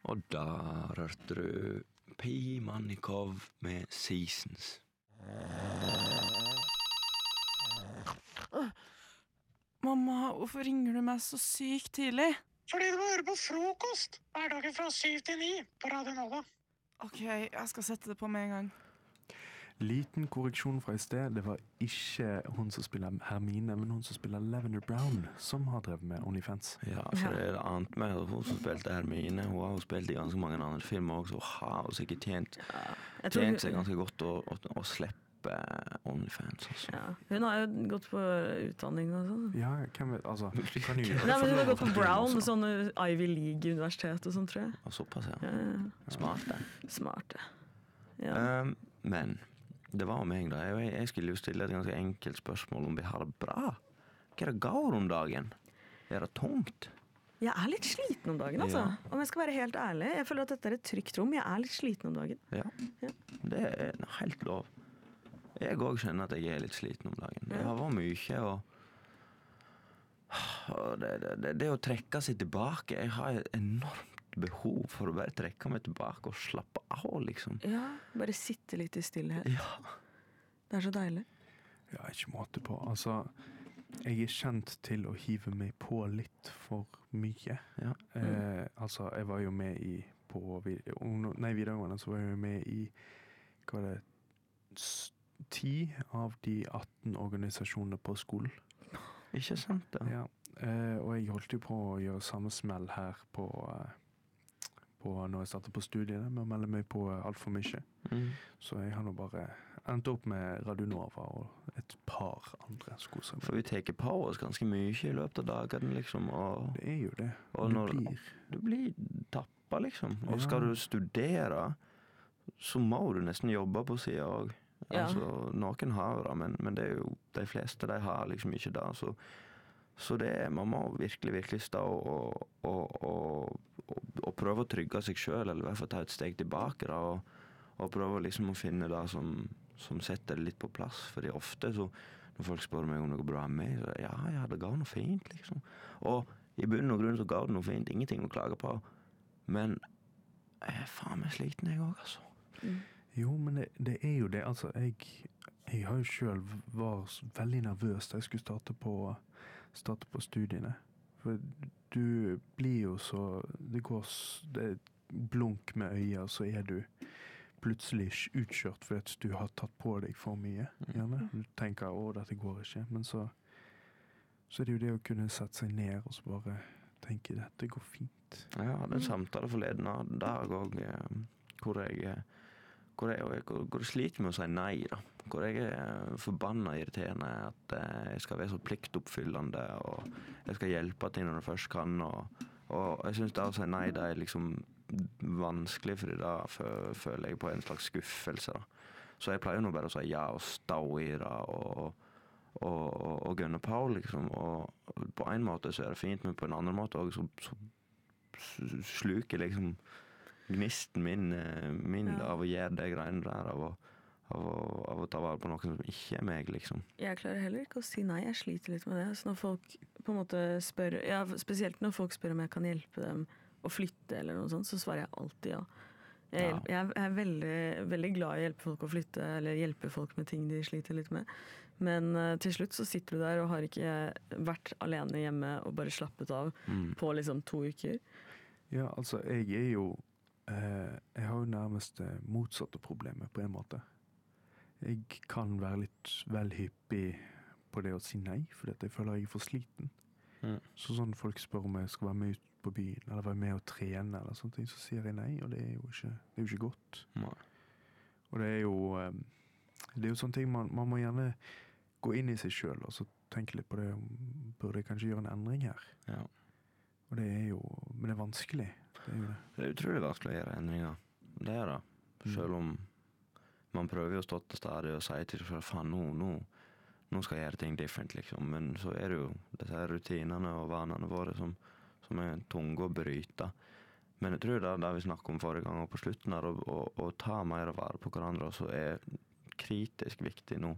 Og da rørte du P. Mannikov med Seasons. Mamma, hvorfor ringer du meg så sykt tidlig? Fordi du må høre på frokost hverdagen fra 7 til 9 på Radio Nova. Ok, jeg skal sette det på med en gang. Liten korreksjon fra i sted. Det var ikke hun som spiller Hermine, men hun som spiller Lavender Brown, som har drevet med OnlyFans. Ja, for det ante meg at hun som spilte Hermine, hun har jo spilt i ganske mange andre filmer også, og har jo sikkert tjent seg ganske godt å slippe OnlyFans. Altså. Ja, hun har jo gått på utdanning og sånn. Ja, hvem vet, altså kan du, Nei, men hun har gått på Brown, sånn Ivy League-universitet og sånn, tror jeg. Og såpass, ja. Smarte. Smarte. Ja. Men det var meg da. Jeg skulle jo stille et ganske enkelt spørsmål om vi har det bra. Hva det går om dagen? Er det tungt? Jeg er litt sliten om dagen, altså. Ja. Om jeg skal være helt ærlig. Jeg føler at dette er et trygt rom. Jeg er litt sliten om dagen. Ja, det er helt lov. Jeg også kjenner at jeg er litt sliten om dagen. Det har vært mye, og det å trekke seg tilbake, jeg har et enormt behov for å bare trekke meg tilbake og slappe av, liksom. Ja, bare sitte litt i stillhet. Ja. Det er så deilig. Ja, ikke måte på. Altså, jeg er kjent til å hive meg på litt for mye. Ja. Altså, jeg var jo med videregående, så var jeg jo med i, hva var det, 10 av de 18 organisasjonene på skolen. Ikke sant, da? Ja. Og jeg holdt jo på å gjøre samme smell her på når jeg startet på studiene, med å melde meg på alt for mye. Så jeg har nå bare endt opp med Radionova og et par andre skoser. For vi teker på oss ganske mye i løpet av dagen, liksom. Og, det er jo det. Og du blir tappa, liksom. Og skal du studere, så må du nesten jobbe på siden også. Altså, noen har det, men det er jo de fleste de har liksom ikke det. Så det er, man må virkelig stå og prøve å trygge seg selv, eller i hvert fall ta et steg tilbake da, og prøve liksom å finne det som setter det litt på plass. Fordi ofte så, når folk spør meg om det går bra med meg, så ja, det går noe fint, liksom. Og i bunn og grunn så går det noe fint, ingenting å klage på. Men jeg er faen meg sliten jeg også, altså. Jo, men det er jo det. Altså, jeg har jo selv vært veldig nervøs da jeg skulle starte på studiene. For du blir jo så, det er blunk med øya, så er du plutselig utkjørt fordi at du har tatt på deg for mye. Gjerne. Du tenker, dette går ikke. Men så er det jo det å kunne sette seg ned og så bare tenke, dette går fint. Jeg hadde en samtale forleden dag hvor jeg sliter med å si nei da. Hvor jeg er forbannet irriterende at jeg skal være så pliktoppfyllende og jeg skal hjelpe til når jeg først kan og jeg synes det å si nei det er liksom vanskelig fordi da føler jeg på en slags skuffelse da. Så jeg pleier nå bare å si ja og stå i det og gønne på liksom og på en måte så er det fint men på en annen måte også, så sluker liksom gnisten min av å gjøre det greiene der av å ta vare på noe som ikke er meg liksom. Jeg klarer heller ikke å si nei, jeg sliter litt med det så når folk på en måte spør spesielt når folk spør om jeg kan hjelpe dem å flytte eller noe sånt, så svarer jeg alltid ja. Jeg er veldig, veldig glad i å hjelpe folk å flytte eller hjelpe folk med ting de sliter litt med men til slutt så sitter du der og har ikke vært alene hjemme og bare slappet av på liksom 2 uker. Ja, altså jeg er jo jeg har jo nærmest motsatte problemer på en måte. Jeg kan være litt vel hyppig på det å si nei, fordi jeg føler jeg er for sliten. Så sånn folk spør om jeg skal være med ut på byen, eller være med og trene, eller sånne ting, så sier jeg nei, og det er jo ikke godt. Nei. Og det er jo sånne ting, man må gjerne gå inn i seg selv, og så tenke litt på det, burde jeg kanskje gjøre en endring her? Ja. Og det er jo, men det er vanskelig. Det er utrolig vanskelig å gjøre endringer. Det er det. Selv om man prøver å stå til stadig og si til seg selv, faen, nå skal jeg gjøre ting different, liksom. Men så er det jo disse rutinene og vanene våre som er tunge å bryte. Men jeg tror det vi snakket om forrige gang og på slutten her, å ta mer vare på hverandre, så er kritisk viktig nå.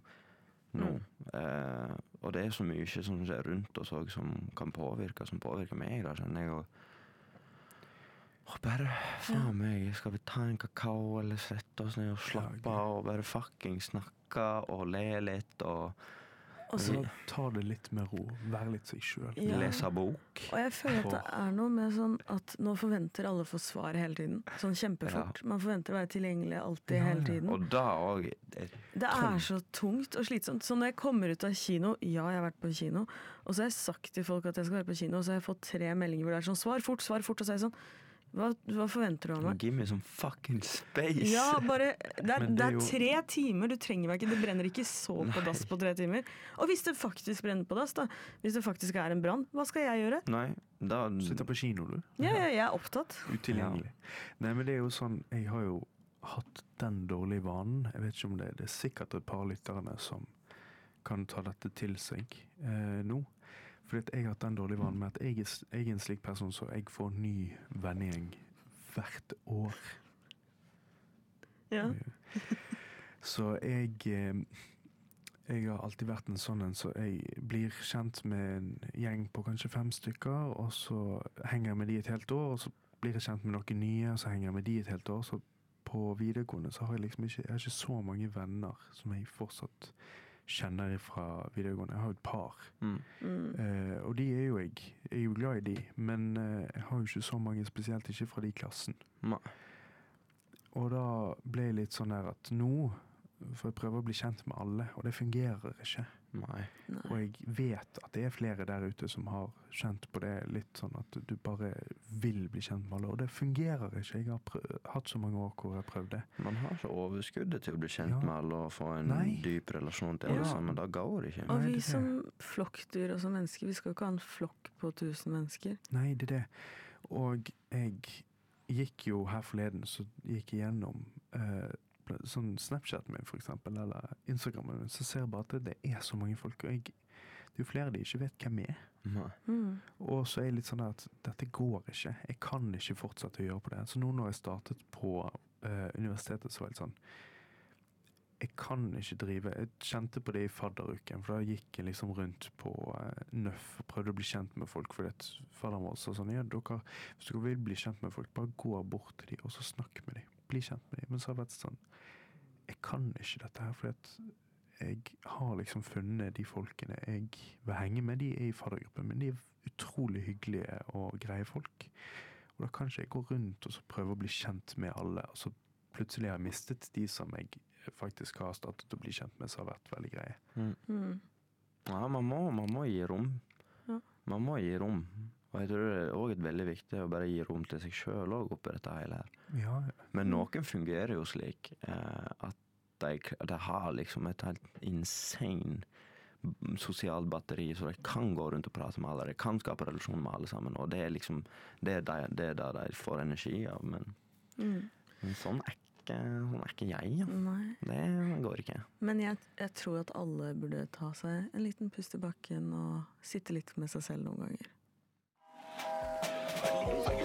Og det er så mye som skjer rundt oss også, som kan påvirke meg da, kjenner jeg. bare faen meg, skal vi ta en kakao eller sette oss ned og slappe av og bare fucking snakke og le litt og så ta det litt med ro, være litt seg selv. lese bok. Og jeg føler at det noe med sånn at nå forventer alle å få svar hele tiden. Sånn kjempefort. Man forventer å være tilgjengelig alltid hele tiden. Og da også det så tungt og slitsomt. Så når jeg kommer ut av kino, jeg har vært på kino, og så har jeg sagt til folk at jeg skal være på kino, og så har jeg fått 3 meldinger hvor det sånn, svar fort, og så er jeg sånn, hva forventer du av meg? Give me some fucking space. Ja, bare, det 3 timer, du trenger meg ikke, det brenner ikke så på dass på 3 timer. Og hvis det faktisk brenner på dass da, hvis det faktisk en brann, hva skal jeg gjøre? Nei, da... Sitter på kino, du? Ja, jeg opptatt. Utilgjengelig. Nei, men det jo sånn, jeg har jo hatt den dårlige vanen, jeg vet ikke om det er sikkert et par lytterne som kan ta dette til seg nå. Fordi at jeg har hatt den dårlige vanen med at jeg en slik person, så jeg får ny vennegjeng hvert år. Ja. Så jeg har alltid vært en sånn en, så jeg blir kjent med en gjeng på kanskje 5 stykker, og så henger jeg med de et helt år, og så blir jeg kjent med noen nye, og så henger jeg med de et helt år. Så på videregående så har jeg liksom ikke så mange venner som jeg fortsatt kjenner fra videregående. Jeg har et par. Og de jeg er jo glad i de, men jeg har jo ikke så mange, spesielt ikke fra de klassen. Nei. Og da ble jeg litt sånn der at nå får jeg prøve å bli kjent med alle, og det fungerer ikke. Nei. Og jeg vet at det flere der ute som har kjent på det litt sånn at du bare vil bli kjent med alle, og det fungerer ikke. Jeg har hatt så mange år hvor jeg prøvde det. Man har så overskuddet til å bli kjent med alle og få en dyp relasjon til alle sammen, da går det ikke. Og vi som flokkdyr og som mennesker, vi skal jo ikke ha en flokk på 1000 mennesker. Nei, det det. Og jeg gikk jo her forleden, så gikk jeg gjennom sånn Snapchat min for eksempel, eller Instagram min, så ser jeg bare at det så mange folk, og det jo flere de ikke vet hvem jeg Og så jeg litt sånn at dette går ikke, jeg kan ikke fortsette å gjøre på det. Så nå når jeg startet på universitetet, så var jeg litt sånn, jeg kan ikke drive, jeg kjente på det i fadderuken, for da gikk jeg liksom rundt på Nøff og prøvde å bli kjent med folk, for det fadderen vår sa sånn, ja, hvis dere vil bli kjent med folk, bare gå bort til dem, og så snakk med dem, bli kjent med dem. Men så har det vært sånn, jeg kan ikke dette her, for jeg har liksom funnet de folkene jeg vil henge med, de i faddergruppen, men de utrolig hyggelige og greie folk. Og da kan ikke jeg gå rundt og så prøve å bli kjent med alle, og så plutselig har jeg mistet de som jeg faktisk har startet å bli kjent med, som har vært veldig greie. Ja, man må gi rom. Ja. Man må gi rom. Og jeg tror det også veldig viktig å bare gi rom til seg selv også oppi dette hele her. Ja. Men noen fungerer jo slik at de har liksom et helt insane sosialt batteri, så de kan gå rundt og prate med alle, de kan skape relasjon med alle sammen, og det liksom, det der de får energi av, men sånn ikke jeg. Ja. Nei. Det går ikke. Men jeg tror at alle burde ta seg en liten pust i bakken og sitte litt med seg selv noen ganger.